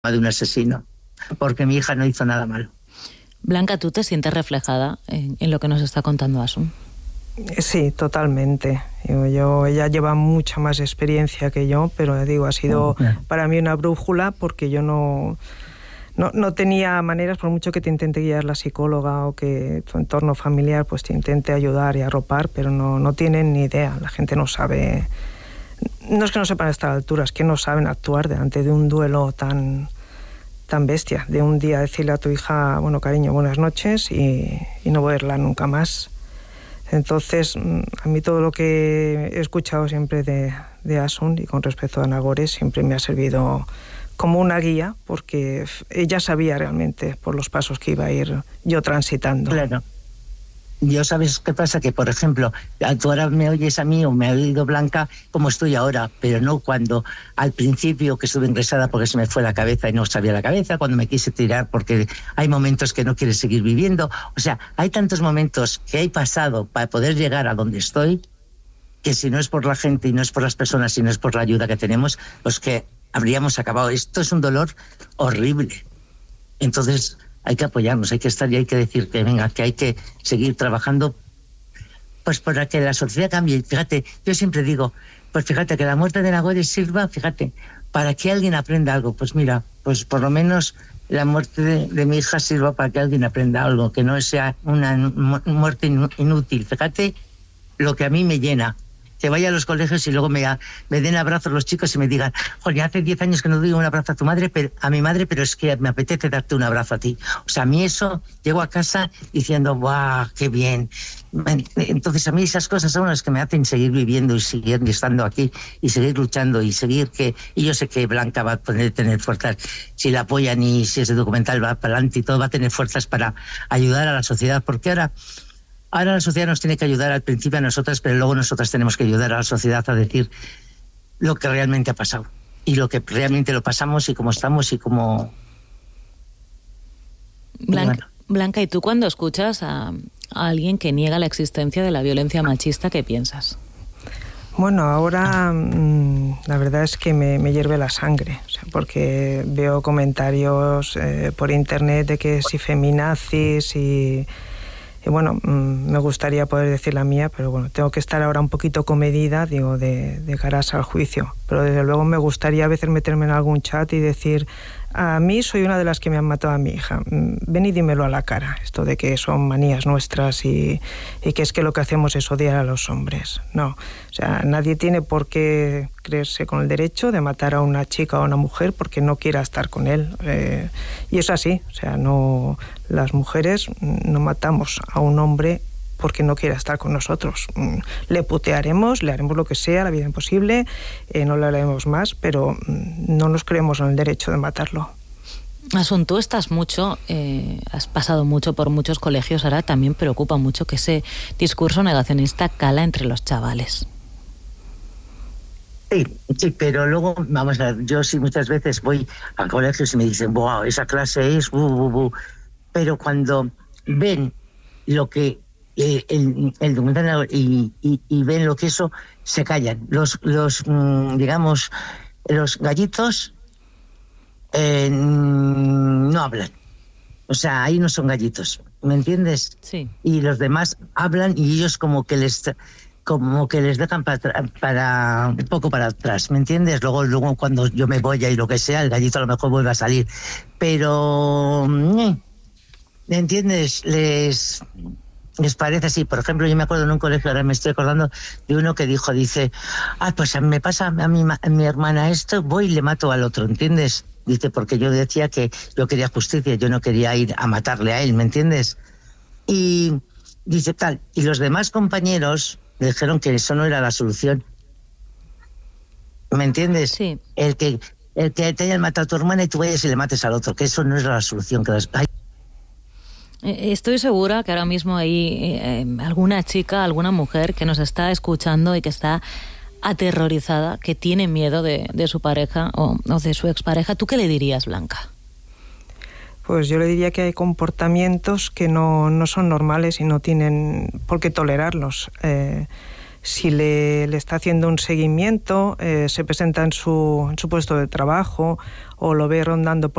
de un asesino, porque mi hija no hizo nada malo. Blanca, ¿tú te sientes reflejada en lo que nos está contando Asun? Sí, totalmente. Ella lleva mucha más experiencia que yo, pero digo, ha sido para mí una brújula, porque yo no tenía maneras, por mucho que te intente guiar la psicóloga o que tu entorno familiar pues te intente ayudar y arropar, pero no tienen ni idea. La gente no sabe, no es que no sepan estar a la altura, es que no saben actuar delante de un duelo tan bestia, de un día decirle a tu hija, bueno, cariño, buenas noches, y no verla nunca más. Entonces, a mí todo lo que he escuchado siempre de Asun y con respecto a Nagore siempre me ha servido como una guía, porque ella sabía realmente por los pasos que iba a ir yo transitando. Claro. Yo, ¿sabes qué pasa? Que, por ejemplo, tú ahora me oyes a mí o me ha oído Blanca como estoy ahora, pero no cuando al principio que estuve ingresada porque se me fue la cabeza y no sabía la cabeza, cuando me quise tirar porque hay momentos que no quieres seguir viviendo. O sea, hay tantos momentos que he pasado para poder llegar a donde estoy, que si no es por la gente y no es por las personas y no es por la ayuda que tenemos, pues que habríamos acabado. Esto es un dolor horrible. Entonces hay que apoyarnos, hay que estar y hay que decir que venga, que hay que seguir trabajando pues para que la sociedad cambie. Fíjate, yo siempre digo, pues fíjate, que la muerte de Nagore sirva, fíjate, para que alguien aprenda algo. Pues mira, pues por lo menos la muerte de mi hija sirva para que alguien aprenda algo, que no sea una muerte inútil. Fíjate lo que a mí me llena, que vaya a los colegios y luego me den abrazos los chicos y me digan, joder, hace 10 años que no doy un abrazo a tu madre, a mi madre, pero es que me apetece darte un abrazo a ti. O sea, a mí eso, llego a casa diciendo, ¡guau, qué bien! Entonces a mí esas cosas son las que me hacen seguir viviendo y seguir estando aquí y seguir luchando y seguir y yo sé que Blanca va a tener fuerzas, si la apoyan y si ese documental va para adelante y todo, va a tener fuerzas para ayudar a la sociedad, porque ahora la sociedad nos tiene que ayudar al principio a nosotras, pero luego nosotras tenemos que ayudar a la sociedad a decir lo que realmente ha pasado y lo que realmente lo pasamos y cómo estamos y cómo... Blanca, ¿y tú cuando escuchas a alguien que niega la existencia de la violencia machista, qué piensas? Bueno, ahora la verdad es que me hierve la sangre, o sea, porque veo comentarios por internet de que si feminazis y bueno, me gustaría poder decir la mía, pero bueno, tengo que estar ahora un poquito comedida, digo, de caras al juicio. Pero desde luego me gustaría a veces meterme en algún chat y decir, a mí soy una de las que me han matado a mi hija. Ven y dímelo a la cara, esto de que son manías nuestras y que es que lo que hacemos es odiar a los hombres. No, o sea, nadie tiene por qué creerse con el derecho de matar a una chica o a una mujer porque no quiera estar con él. Y es así, o sea, no, las mujeres no matamos a un hombre porque no quiera estar con nosotros. Le putearemos, le haremos lo que sea, la vida imposible, no le haremos más, pero no nos creemos en el derecho de matarlo. Asun, tú estás mucho, has pasado mucho por muchos colegios, ahora también preocupa mucho que ese discurso negacionista cala entre los chavales. Sí, pero luego, vamos a ver, yo sí muchas veces voy a colegios y me dicen, wow, esa clase es pero cuando ven lo que el documental y ven lo que eso, se callan. Los digamos, los gallitos no hablan. O sea, ahí no son gallitos, ¿me entiendes? Sí. Y los demás hablan y ellos como que les dejan para un poco para atrás, ¿me entiendes? Luego cuando yo me voy y lo que sea, el gallito a lo mejor vuelve a salir. Pero, ¿me entiendes? Les parece así. Por ejemplo, yo me acuerdo en un colegio, ahora me estoy acordando de uno que dice, pues me pasa a mi hermana esto, voy y le mato al otro, ¿entiendes? Dice, porque yo decía que yo quería justicia, yo no quería ir a matarle a él, ¿me entiendes? Y dice tal, y los demás compañeros me dijeron que eso no era la solución, ¿me entiendes? Sí. El que te hayan matado a tu hermana y tú vayas y le mates al otro, que eso no es la solución. Estoy segura que ahora mismo hay alguna chica, alguna mujer que nos está escuchando y que está aterrorizada, que tiene miedo de su pareja o de su expareja. ¿Tú qué le dirías, Blanca? Pues yo le diría que hay comportamientos que no son normales y no tienen por qué tolerarlos. si le está haciendo un seguimiento, se presenta en su puesto de trabajo o lo ve rondando por